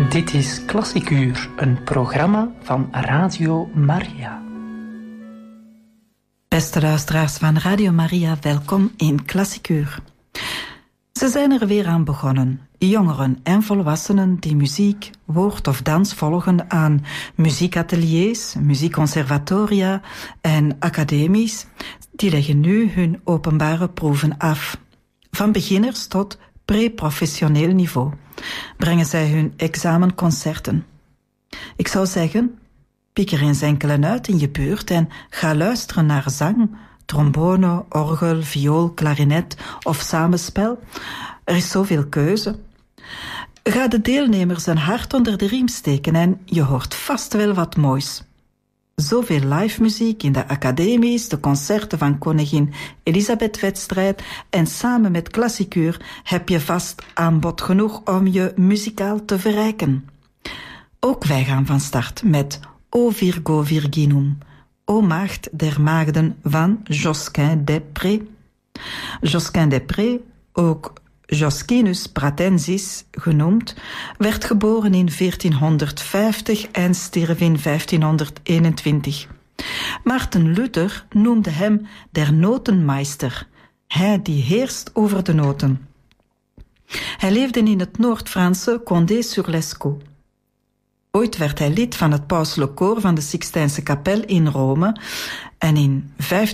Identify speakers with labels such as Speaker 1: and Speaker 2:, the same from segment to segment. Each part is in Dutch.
Speaker 1: Dit is Klassikuur, een programma van Radio Maria.
Speaker 2: Beste luisteraars van Radio Maria, welkom in Klassikuur. Ze zijn er weer aan begonnen. Jongeren en volwassenen die muziek, woord of dans volgen aan muziekateliers, muziekconservatoria en academies, die leggen nu hun openbare proeven af. Van beginners tot pre-professioneel niveau brengen zij hun examenconcerten. Ik zou zeggen, pik er eens enkele uit in je buurt en ga luisteren naar zang, trombone, orgel, viool, klarinet of samenspel. Er is zoveel keuze. Ga de deelnemers een hart onder de riem steken en je hoort vast wel wat moois. Zoveel live muziek in de academies, de concerten van koningin Elisabeth-wedstrijd en samen met Klassikuur heb je vast aanbod genoeg om je muzikaal te verrijken. Ook wij gaan van start met O Virgo Virginum, O Maagd der Maagden van Josquin des Prés. Josquin des Prés, ook Josquinus Pratensis genoemd, werd geboren in 1450 en stierf in 1521. Maarten Luther noemde hem der notenmeister, hij die heerst over de noten. Hij leefde in het Noord-Franse Condé-sur-Lescaut. Ooit werd hij lid van het pauselijk koor van de Sixtijnse kapel in Rome en in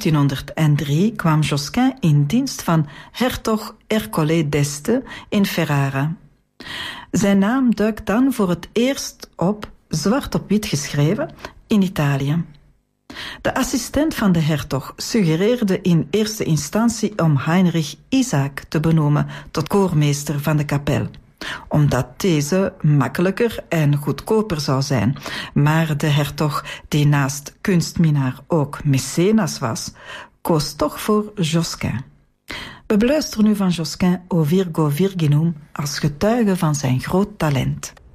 Speaker 2: 1503 kwam Josquin in dienst van hertog Ercole d'Este in Ferrara. Zijn naam duikt dan voor het eerst op, zwart op wit geschreven, in Italië. De assistent van de hertog suggereerde in eerste instantie om Heinrich Isaac te benoemen tot koormeester van de kapel, omdat deze makkelijker en goedkoper zou zijn. Maar de hertog, die naast kunstminaar ook mecenas was, koos toch voor Josquin. We beluisteren nu van Josquin O Virgo Virginum als getuige van zijn groot talent.